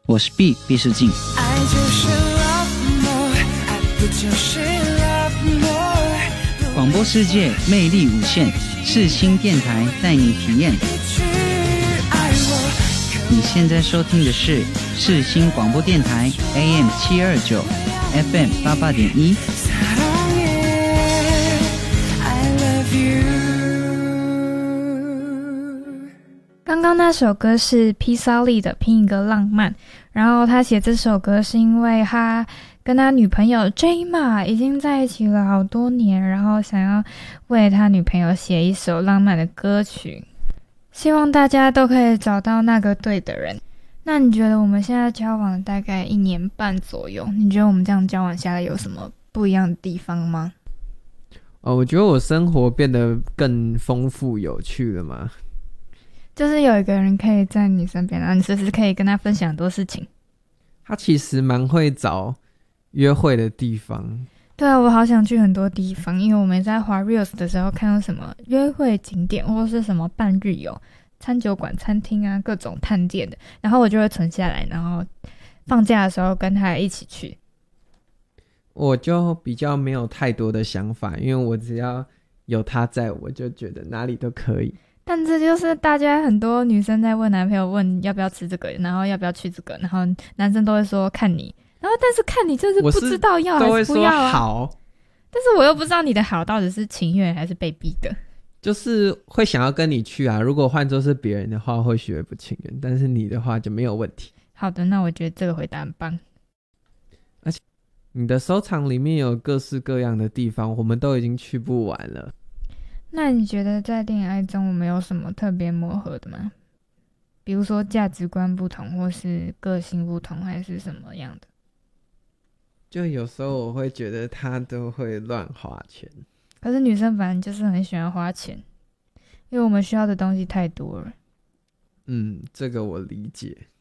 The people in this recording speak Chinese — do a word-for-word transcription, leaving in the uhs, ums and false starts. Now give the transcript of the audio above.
我是 B 毕世静。 爱就是 love more， 爱不就是 love more。 广播世界魅力无限，世新电台带你体验。你现在收听的是世新广播电台 A M 七二九 F M 八八点一。 刚刚那首歌是披萨利的拼一个浪漫，然后他写这首歌是因为他跟他女朋友 J-Ma 已经在一起了好多年，然后想要为他女朋友写一首浪漫的歌曲，希望大家都可以找到那个对的人。那你觉得我们现在交往大概一年半左右，你觉得我们这样交往下来有什么不一样的地方吗？ 哦，我觉得我生活变得更丰富有趣了嘛。 就是有一个人可以在你身边，然后你随时可以跟他分享很多事情。 他其实蛮会找约会的地方。 对啊，我好想去很多地方，因为我们在滑 Reels 的时候看到什么约会景点或是什么半日游、餐酒馆、餐厅啊，各种探店的，然后我就会存下来，然后放假的时候跟他一起去。 我就比较没有太多的想法，因为我只要有他在，我就觉得哪里都可以。 但这就是大家很多女生在问男朋友，问要不要吃这个，然后要不要去这个，然后男生都会说看你，然后但是看你就是不知道要还是不要啊。 都会说好， 但是我又不知道你的好到底是情愿还是被逼的。 就是会想要跟你去啊，如果换作是别人的话或许会不情愿，但是你的话就没有问题。 好的，那我觉得这个回答很棒。 而且你的收藏里面有各式各样的地方，我们都已经去不完了。 那你觉得在恋爱中我们有什么特别磨合的吗？比如说价值观不同，或是个性不同，还是什么样的？ 就有时候我会觉得他都会乱花钱。 可是女生反正就是很喜欢花钱，因为我们需要的东西太多了。 嗯，这个我理解。